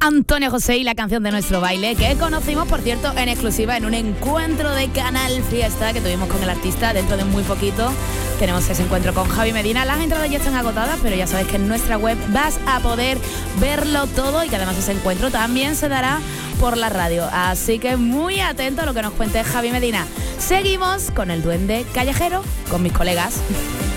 Antonio José y la canción de nuestro baile, que conocimos, por cierto, en exclusiva en un encuentro de Canal Fiesta que tuvimos con el artista. Dentro de muy poquito tenemos ese encuentro con Javi Medina. Las entradas ya están agotadas, pero ya sabes que en nuestra web vas a poder verlo todo y que además ese encuentro también se dará por la radio. Así que muy atento a lo que nos cuente Javi Medina. Seguimos con el Duende Callejero, con mis colegas.